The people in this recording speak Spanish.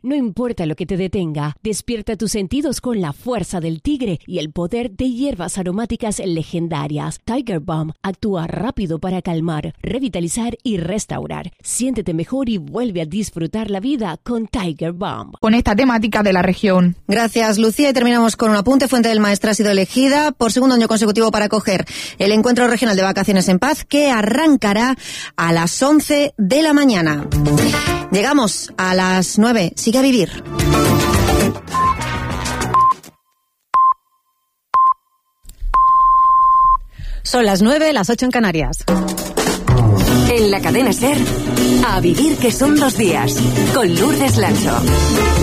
No importa lo que te detenga, despierta tus sentidos con la fuerza del tigre y el poder de hierbas aromáticas legendarias. Tiger Balm actúa rápido para calmar, revitalizar y restaurar. Siéntete mejor y vuelve a disfrutar la vida con Tiger Balm. Con esta temática de la región. Gracias, Lucía. Y terminamos con un apunte. Fuente del Maestre ha sido elegida por segundo año consecutivo para acoger el Encuentro Regional de Vacaciones en Paz, que arrancará a las 11 de la mañana. Llegamos a las 9. Sigue a vivir. Son las 9, las 8 en Canarias. En la cadena SER, a vivir que son 2 días, con Lourdes Lancho.